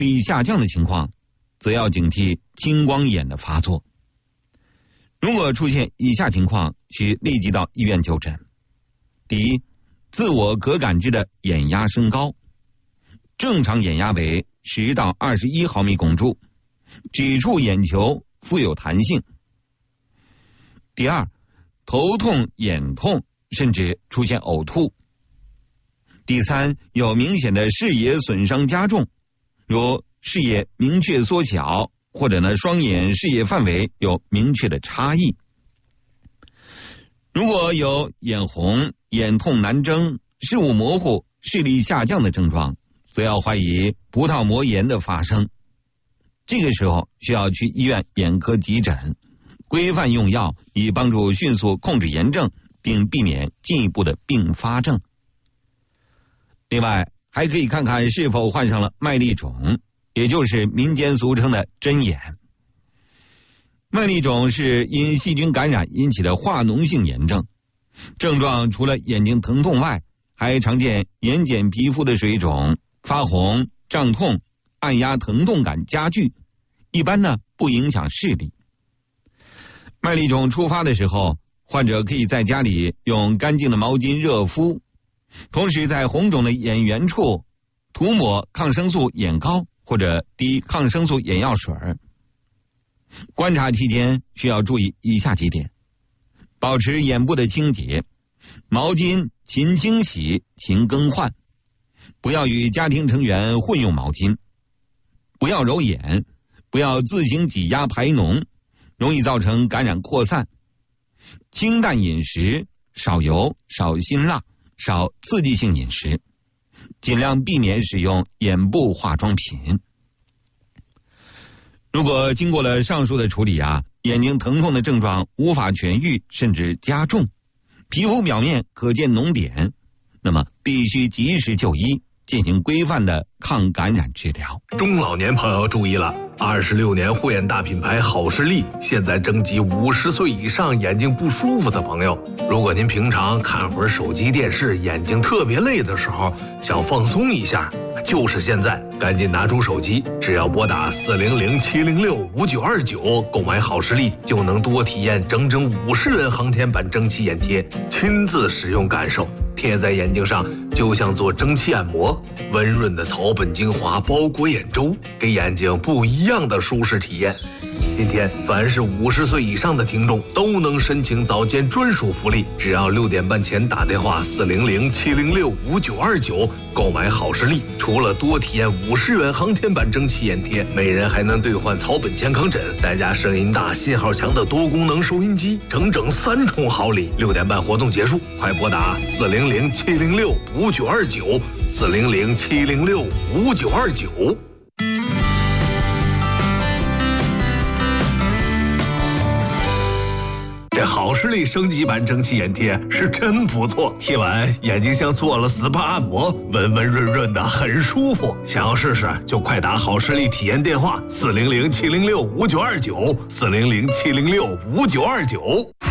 力下降的情况，则要警惕青光眼的发作。如果出现以下情况，需立即到医院就诊。第一，自我可感知的眼压升高，正常眼压为10到21毫米汞柱，指处眼球富有弹性。第二，头痛、眼痛，甚至出现呕吐。第三，有明显的视野损伤加重，如视野明确缩小，或者双眼视野范围有明确的差异。如果有眼红、眼痛难睁、视物模糊、视力下降的症状，则要怀疑葡萄膜炎的发生。这个时候需要去医院眼科急诊，规范用药，以帮助迅速控制炎症，并避免进一步的并发症。另外，还可以看看是否患上了麦粒肿，也就是民间俗称的针眼。麦粒肿是因细菌感染引起的化脓性炎症，症状除了眼睛疼痛外，还常见眼睑皮肤的水肿、发红、胀痛、按压疼痛感加剧，一般不影响视力。麦粒肿触发的时候，患者可以在家里用干净的毛巾热敷，同时在红肿的眼缘处涂抹抗生素眼膏或者滴抗生素眼药水。观察期间需要注意以下几点：保持眼部的清洁，毛巾勤清洗、勤更换，不要与家庭成员混用毛巾，不要揉眼，不要自行挤压排脓，容易造成感染扩散。清淡饮食，少油、少辛辣、少刺激性饮食，尽量避免使用眼部化妆品。如果经过了上述的处理眼睛疼痛的症状无法痊愈，甚至加重，皮肤表面可见脓点，那么必须及时就医，进行规范的抗感染治疗。 中老年朋友注意了，26年护眼大品牌好视力现在征集50岁以上眼睛不舒服的朋友。如果您平常看会儿手机电视，眼睛特别累的时候，想放松一下，就是现在，赶紧拿出手机，只要拨打400-706-5929购买好视力，就能多体验整整50元航天版蒸汽眼贴，亲自使用感受，贴在眼睛上就像做蒸汽按摩，温润的草本精华包裹眼周，给眼睛不一样的舒适体验。今天凡是50岁以上的听众都能申请早间专属福利，只要6点半前打电话400-706-5929购买好视力，除了多体验50元航天版蒸汽眼贴，每人还能兑换草本健康枕，再加声音大、信号强的多功能收音机，整整3重好礼。6点半活动结束，快拨打400-706-5929 400-706-5929。这好视力升级版蒸汽眼贴是真不错，贴完眼睛像做了 SPA 按摩，温温润润的，很舒服。想要试试就快打好视力体验电话400-706-5929 400-706-5929。